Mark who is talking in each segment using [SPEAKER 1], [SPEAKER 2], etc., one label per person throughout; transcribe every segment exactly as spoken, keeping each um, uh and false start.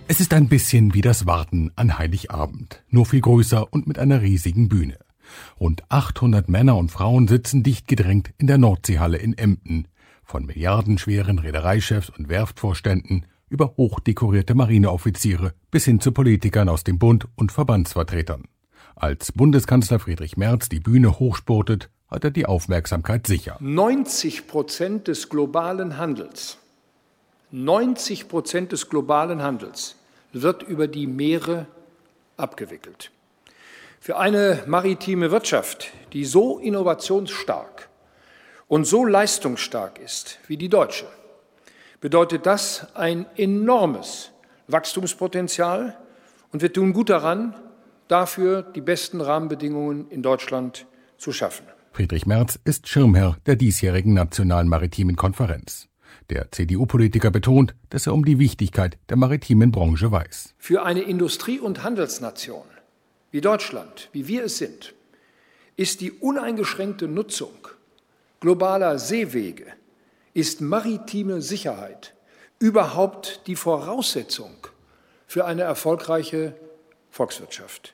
[SPEAKER 1] Es ist ein bisschen wie das Warten an Heiligabend, nur viel größer und mit einer riesigen Bühne. Rund achthundert Männer und Frauen sitzen dicht gedrängt in der Nordseehalle in Emden, von milliardenschweren Reedereichefs und Werftvorständen über hochdekorierte Marineoffiziere bis hin zu Politikern aus dem Bund und Verbandsvertretern. Als Bundeskanzler Friedrich Merz die Bühne hochspurtet, hat er die Aufmerksamkeit sicher.
[SPEAKER 2] neunzig Prozent des globalen Handels, neunzig Prozent des globalen Handels wird über die Meere abgewickelt. Für eine maritime Wirtschaft, die so innovationsstark und so leistungsstark ist wie die deutsche, bedeutet das ein enormes Wachstumspotenzial, und wir tun gut daran, dafür die besten Rahmenbedingungen in Deutschland zu schaffen.
[SPEAKER 1] Friedrich Merz ist Schirmherr der diesjährigen Nationalen Maritimen Konferenz. Der C D U-Politiker betont, dass er um die Wichtigkeit der maritimen Branche weiß.
[SPEAKER 2] Für eine Industrie- und Handelsnation wie Deutschland, wie wir es sind, ist die uneingeschränkte Nutzung globaler Seewege, ist maritime Sicherheit überhaupt die Voraussetzung für eine erfolgreiche Volkswirtschaft.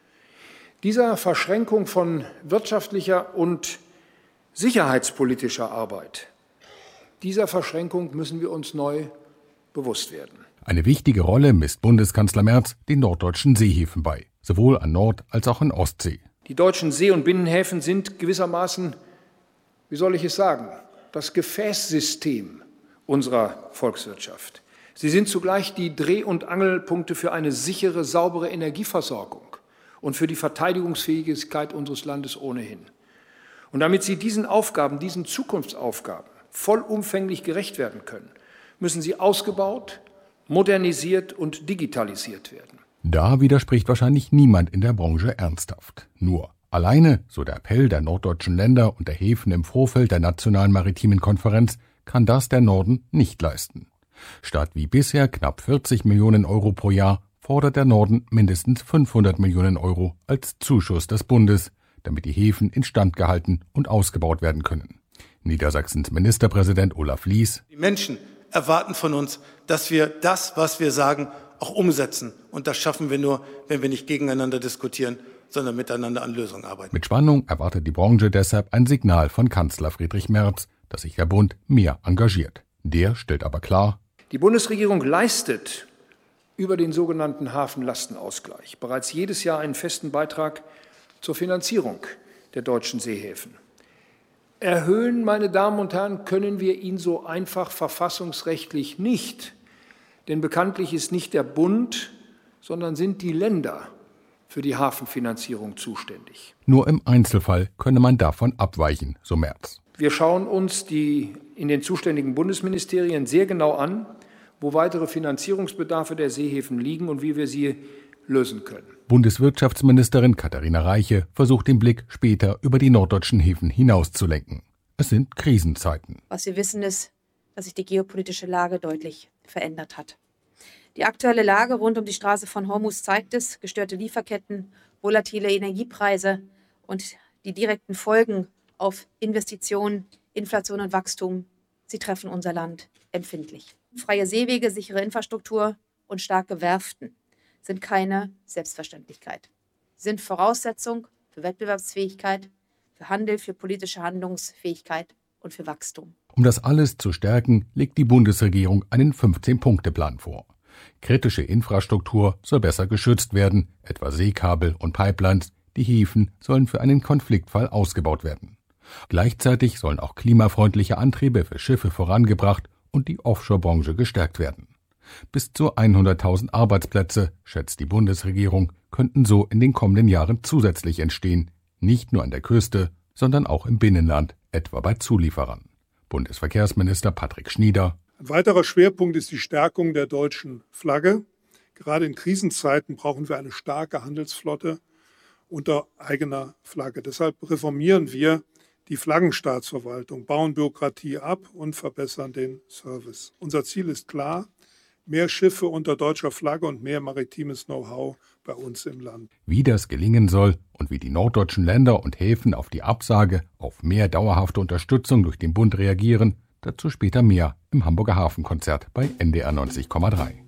[SPEAKER 2] Dieser Verschränkung von wirtschaftlicher und sicherheitspolitischer Arbeit, dieser Verschränkung müssen wir uns neu bewusst werden.
[SPEAKER 1] Eine wichtige Rolle misst Bundeskanzler Merz den norddeutschen Seehäfen bei, sowohl an Nord- als auch an Ostsee.
[SPEAKER 2] Die deutschen See- und Binnenhäfen sind gewissermaßen, wie soll ich es sagen, das Gefäßsystem unserer Volkswirtschaft. Sie sind zugleich die Dreh- und Angelpunkte für eine sichere, saubere Energieversorgung und für die Verteidigungsfähigkeit unseres Landes ohnehin. Und damit Sie diesen Aufgaben, diesen Zukunftsaufgaben vollumfänglich gerecht werden können, müssen sie ausgebaut, modernisiert und digitalisiert werden.
[SPEAKER 1] Da widerspricht wahrscheinlich niemand in der Branche ernsthaft. Nur alleine, so der Appell der norddeutschen Länder und der Häfen im Vorfeld der Nationalen Maritimen Konferenz, kann das der Norden nicht leisten. Statt wie bisher knapp vierzig Millionen Euro pro Jahr fordert der Norden mindestens fünfhundert Millionen Euro als Zuschuss des Bundes, damit die Häfen instand gehalten und ausgebaut werden können. Niedersachsens Ministerpräsident Olaf Lies:
[SPEAKER 3] Die Menschen erwarten von uns, dass wir das, was wir sagen, auch umsetzen. Und das schaffen wir nur, wenn wir nicht gegeneinander diskutieren, sondern miteinander an Lösungen arbeiten.
[SPEAKER 1] Mit Spannung erwartet die Branche deshalb ein Signal von Kanzler Friedrich Merz, dass sich der Bund mehr engagiert. Der stellt aber klar:
[SPEAKER 2] Die Bundesregierung leistet über den sogenannten Hafenlastenausgleich bereits jedes Jahr einen festen Beitrag zur Finanzierung der deutschen Seehäfen. Erhöhen, meine Damen und Herren, können wir ihn so einfach verfassungsrechtlich nicht. Denn bekanntlich ist nicht der Bund, sondern sind die Länder für die Hafenfinanzierung zuständig.
[SPEAKER 1] Nur im Einzelfall könne man davon abweichen, so Merz.
[SPEAKER 2] Wir schauen uns die in den zuständigen Bundesministerien sehr genau an, wo weitere Finanzierungsbedarfe der Seehäfen liegen und wie wir sie lösen können.
[SPEAKER 1] Bundeswirtschaftsministerin Katharina Reiche versucht den Blick später über die norddeutschen Häfen hinauszulenken. Es sind Krisenzeiten.
[SPEAKER 4] Was wir wissen ist, dass sich die geopolitische Lage deutlich verändert hat. Die aktuelle Lage rund um die Straße von Hormuz zeigt es: gestörte Lieferketten, volatile Energiepreise und die direkten Folgen auf Investitionen, Inflation und Wachstum, sie treffen unser Land empfindlich. Freie Seewege, sichere Infrastruktur und starke Werften sind keine Selbstverständlichkeit. Sie sind Voraussetzung für Wettbewerbsfähigkeit, für Handel, für politische Handlungsfähigkeit und für Wachstum.
[SPEAKER 1] Um das alles zu stärken, legt die Bundesregierung einen fünfzehn-Punkte-Plan vor. Kritische Infrastruktur soll besser geschützt werden, etwa Seekabel und Pipelines. Die Häfen sollen für einen Konfliktfall ausgebaut werden. Gleichzeitig sollen auch klimafreundliche Antriebe für Schiffe vorangebracht und die Offshore-Branche gestärkt werden. Bis zu hunderttausend Arbeitsplätze, schätzt die Bundesregierung, könnten so in den kommenden Jahren zusätzlich entstehen. Nicht nur an der Küste, sondern auch im Binnenland, etwa bei Zulieferern. Bundesverkehrsminister Patrick Schnieder:
[SPEAKER 5] Ein weiterer Schwerpunkt ist die Stärkung der deutschen Flagge. Gerade in Krisenzeiten brauchen wir eine starke Handelsflotte unter eigener Flagge. Deshalb reformieren wir die Flaggenstaatsverwaltung, bauen Bürokratie ab und verbessern den Service. Unser Ziel ist klar: mehr Schiffe unter deutscher Flagge und mehr maritimes Know-how bei uns im Land.
[SPEAKER 1] Wie das gelingen soll und wie die norddeutschen Länder und Häfen auf die Absage auf mehr dauerhafte Unterstützung durch den Bund reagieren, dazu später mehr im Hamburger Hafenkonzert bei N D R neunzig Komma drei.